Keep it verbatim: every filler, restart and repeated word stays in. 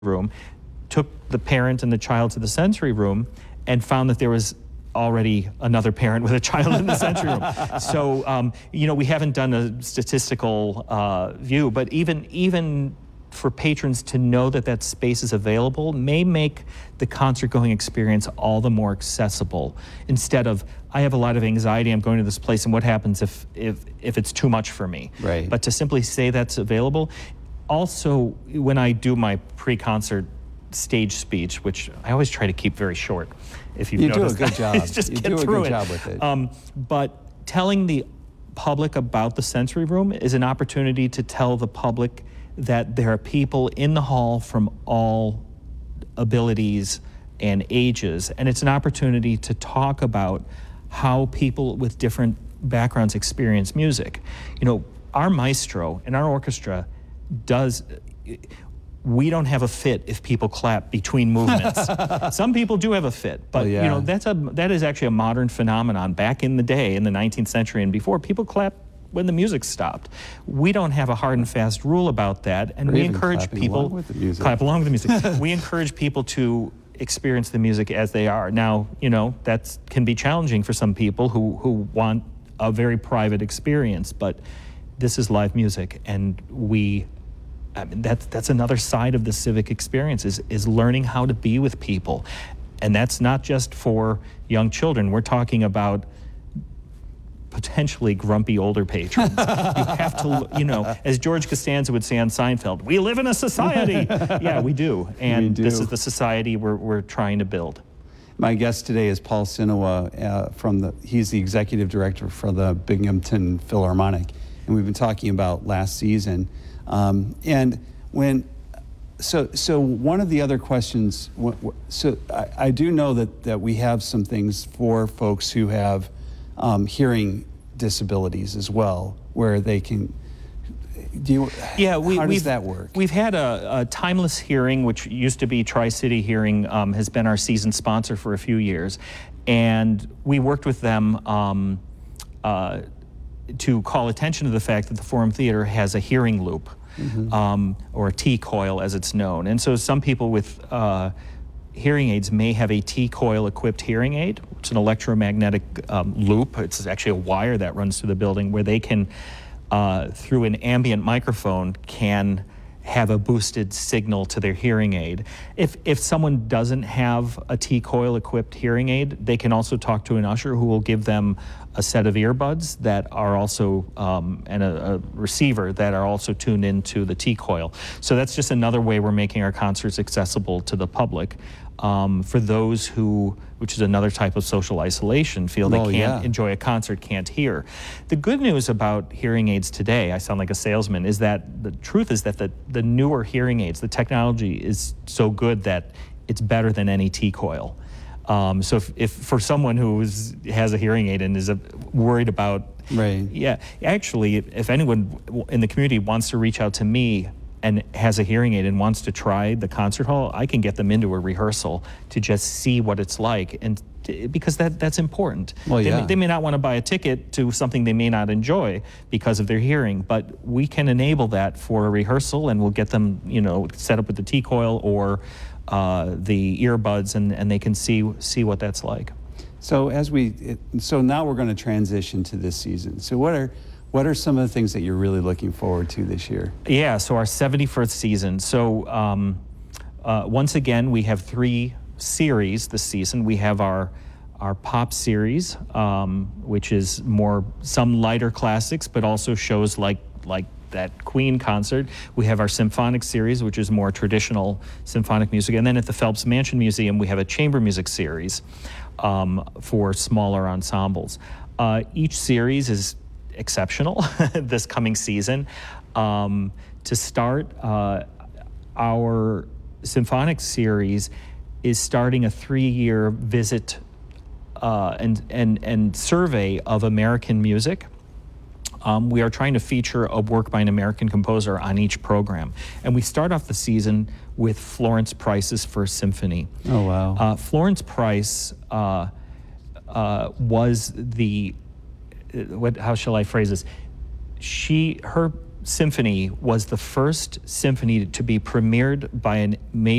room, took the parent and the child to the sensory room, and found that there was already another parent with a child in the sensory room. So, um, you know, we haven't done a statistical uh, view, but even even for patrons to know that that space is available may make the concert-going experience all the more accessible. Instead of, I have a lot of anxiety, I'm going to this place, and what happens if if if it's too much for me? Right. But to simply say that's available. Also, when I do my pre-concert stage speech, which I always try to keep very short, if you've you noticed. You do a good job. Just you get do a through good it. job with it. Um, but telling the public about the sensory room is an opportunity to tell the public that there are people in the hall from all abilities and ages, and it's an opportunity to talk about how people with different backgrounds experience music. You know, our maestro and our orchestra does, we don't have a fit if people clap between movements. Some people do have a fit, but oh, yeah. you know, that's a that is actually a modern phenomenon. Back in the day, in the nineteenth century and before, people clap when the music stopped. We don't have a hard and fast rule about that, and or we even encourage people along with the music. clap along with the music. We encourage people to experience the music as they are. Now, you know, that can be challenging for some people who who want a very private experience, but this is live music, and we. I mean, that's that's another side of the civic experience is is learning how to be with people, and that's not just for young children. We're talking about potentially grumpy older patrons. You have to, you know, as George Costanza would say on Seinfeld, we live in a society. Yeah, we do, and we do. This is the society we're we're trying to build. My guest today is Paul Sinowa uh, from the. He's the executive director for the Binghamton Philharmonic, and we've been talking about last season. Um, and when, so so one of the other questions, so I, I do know that, that we have some things for folks who have um, hearing disabilities as well, where they can, do you, yeah, we, how does we've, that work? We've had a, a Timeless Hearing, which used to be Tri-City Hearing, um, has been our season sponsor for a few years. And we worked with them um, uh, to call attention to the fact that the Forum Theater has a hearing loop, mm-hmm. um, or a T-coil as it's known. And so some people with uh, hearing aids may have a T-coil equipped hearing aid. It's an electromagnetic um, loop. It's actually a wire that runs through the building where they can, uh, through an ambient microphone, can have a boosted signal to their hearing aid. If if someone doesn't have a T-coil equipped hearing aid, they can also talk to an usher who will give them a set of earbuds that are also, um, and a, a receiver that are also tuned into the T-coil. So that's just another way we're making our concerts accessible to the public. Um, for those who, which is another type of social isolation, feel they oh, can't yeah. enjoy a concert, can't hear. The good news about hearing aids today, I sound like a salesman, is that the truth is that the, the newer hearing aids, the technology is so good that it's better than any T-coil. Um, so if, if for someone who is, has a hearing aid and is uh, worried about, right. yeah, actually, if anyone in the community wants to reach out to me and has a hearing aid and wants to try the concert hall, I can get them into a rehearsal to just see what it's like, and t- because that that's important. Well, they, yeah. may, they may not want to buy a ticket to something they may not enjoy because of their hearing, but we can enable that for a rehearsal, and we'll get them, you know, set up with the T-coil or uh, the earbuds, and, and they can see see what that's like. So as we, it, so now we're going to transition to this season. So what are What are some of the things that you're really looking forward to this year? Yeah, so our seventy-first season. So um, uh, once again, we have three series this season. We have our our pop series, um, which is more some lighter classics, but also shows like like that Queen concert. We have our symphonic series, which is more traditional symphonic music, and then at the Phelps Mansion Museum, we have a chamber music series um, for smaller ensembles. Uh, each series is exceptional this coming season. Um, to start, uh, our symphonic series is starting a three-year visit uh, and, and, and survey of American music. Um, we are trying to feature a work by an American composer on each program. And we start off the season with Florence Price's First Symphony. Oh, wow. Uh, Florence Price uh, uh, was the What, how shall I phrase this? She, her symphony was the first symphony to be premiered by a major